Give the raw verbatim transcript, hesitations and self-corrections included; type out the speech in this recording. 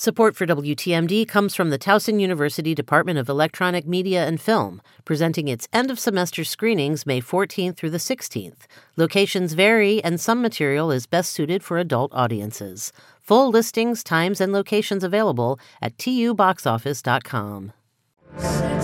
Support for W T M D comes from the Towson University Department of Electronic Media and Film, presenting its end-of-semester screenings May fourteenth through the sixteenth. Locations vary, and some material is best suited for adult audiences. Full listings, times, and locations available at T U box office dot com.